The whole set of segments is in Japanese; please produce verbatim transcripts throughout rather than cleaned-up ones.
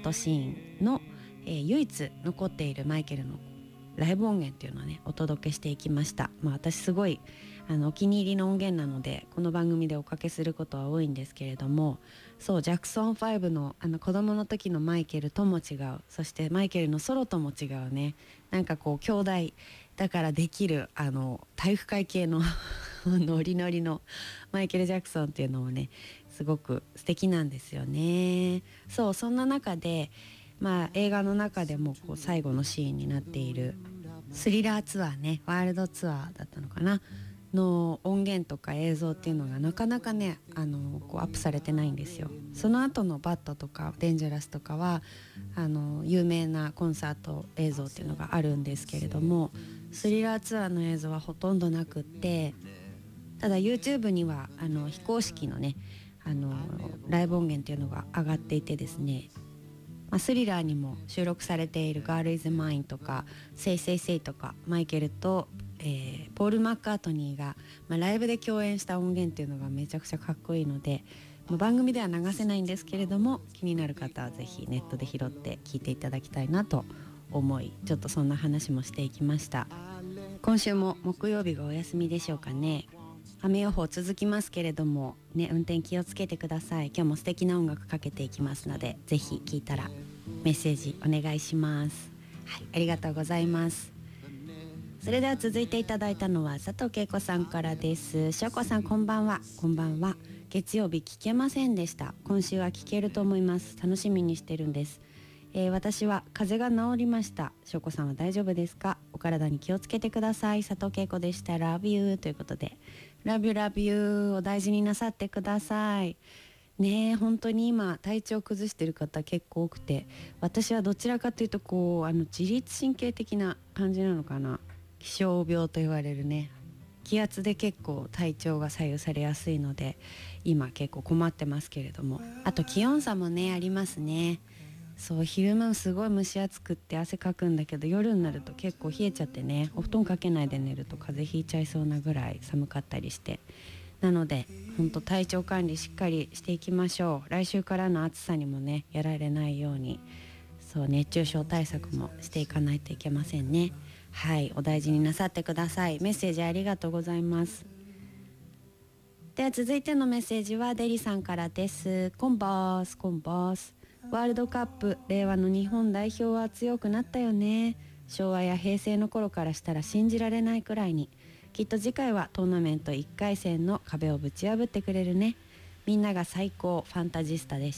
トシーンの、えー、唯一残っているマイケルのライブ音源っていうのをねお届けしていきました。まあ私すごいあのお気に入りの音源なのでこの番組でおかけすることは多いんですけれども、そうジャクソンファイブのあの子供の時のマイケルとも違う、そしてマイケルのソロとも違うね、なんかこう兄弟だからできるあの体育会系のノリノリのマイケル・ジャクソンっていうのもねすごく素敵なんですよね。そうそんな中でまあ映画の中でもこう最後のシーンになっているスリラーツアーね、ワールドツアーだったのかなの音源とか映像っていうのがなかなかねあのこうアップされてないんですよ。その後のバットとかデンジャラスとかはあの有名なコンサート映像っていうのがあるんですけれども、スリラーツアーの映像はほとんどなくって、ただ YouTube にはあの非公式のねあのライブ音源っていうのが上がっていてですね、まあ、スリラーにも収録されている Girl is Mine とか Say Say Say とかマイケルと、えー、ポール・マッカートニーが、まあ、ライブで共演した音源っていうのがめちゃくちゃかっこいいので、まあ、番組では流せないんですけれども気になる方はぜひネットで拾って聞いていただきたいなと思い、ちょっとそんな話もしていきました。今週も木曜日がお休みでしょうかね。雨予報続きますけれどもね、運転気をつけてください。今日も素敵な音楽かけていきますのでぜひ聞いたらメッセージお願いします。はい、ありがとうございます。それでは続いていただいたのは佐藤恵子さんからです。しょうこさんこんばんは。こんばんは。月曜日聞けませんでした。今週は聞けると思います。楽しみにしてるんです。えー、私は風邪が治りました。しょうこさんは大丈夫ですか？お体に気をつけてください。佐藤恵子でした。 Love you ということで Love you Love you お大事になさってくださいね。え本当に今体調崩してる方結構多くて、私はどちらかというとこうあの自律神経的な感じなのかな、気象病と言われるね、気圧で結構体調が左右されやすいので今結構困ってますけれども、あと気温差もねありますね。そう昼間すごい蒸し暑くって汗かくんだけど夜になると結構冷えちゃってね、お布団かけないで寝ると風邪ひいちゃいそうなぐらい寒かったりして、なので本当体調管理しっかりしていきましょう。来週からの暑さにもねやられないように、そう熱中症対策もしていかないといけませんね。はい、お大事になさってください。メッセージありがとうございます。では続いてのメッセージはデリさんからです。コンバースコンバース、ワールドカップ令和の日本代表は強くなったよね。昭和や平成の頃からしたら信じられないくらいに。きっと次回はトーナメントいっかい戦の壁をぶち破ってくれるね。みんなが最高ファンタジスタでした。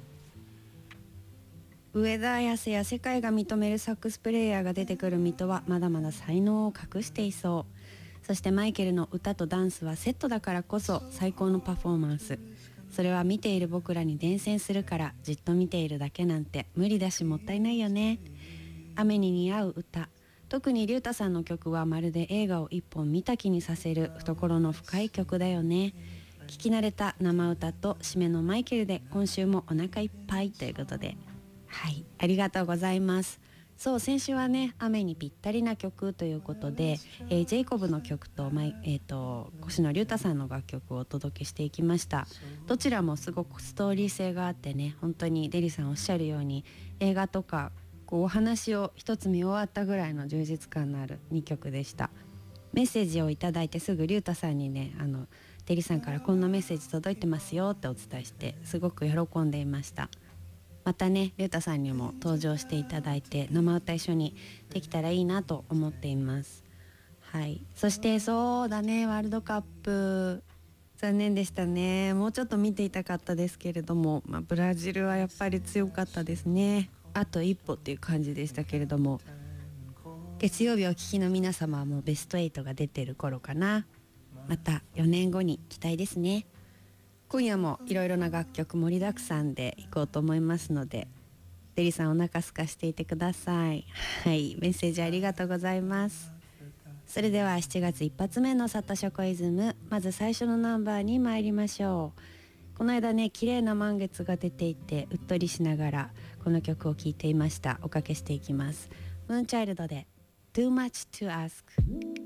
上田綺世や世界が認めるサックスプレイヤーが出てくる水戸はまだまだ才能を隠していそう。そしてマイケルの歌とダンスはセットだからこそ最高のパフォーマンス。それは見ている僕らに伝染するから、じっと見ているだけなんて無理だしもったいないよね。雨に似合う歌、特にリュウタさんの曲はまるで映画を一本見た気にさせる懐の深い曲だよね。聞き慣れた生歌と締めのマイケルで今週もお腹いっぱいということで、はい、ありがとうございます。そう先週はね雨にぴったりな曲ということで、えー、ジェイコブの曲と、マイえー、と越野龍太さんの楽曲をお届けしていきました。どちらもすごくストーリー性があってね、本当にデリさんおっしゃるように映画とかこうお話を一つ見終わったぐらいの充実感のあるにきょくでした。メッセージをいただいてすぐ龍太さんにね、あのデリさんからこんなメッセージ届いてますよってお伝えしてすごく喜んでいました。またね龍太さんにも登場していただいて生歌一緒にできたらいいなと思っています。はい、そしてそうだねワールドカップ残念でしたね。もうちょっと見ていたかったですけれども、まあ、ブラジルはやっぱり強かったですね。あと一歩っていう感じでしたけれども、月曜日お聞きの皆様はもうベストはちが出てる頃かな。またよねんごに期待ですね。今夜もいろいろな楽曲盛りだくさんでいこうと思いますので、デリさんお腹空かしていてください。はい、メッセージありがとうございます。それではしちがついっぱつめのサトショコイズム、まず最初のナンバーに参りましょう。この間ね綺麗な満月が出ていてうっとりしながらこの曲を聴いていました。おかけしていきます。ムーンチャイルドで Too Much to Ask。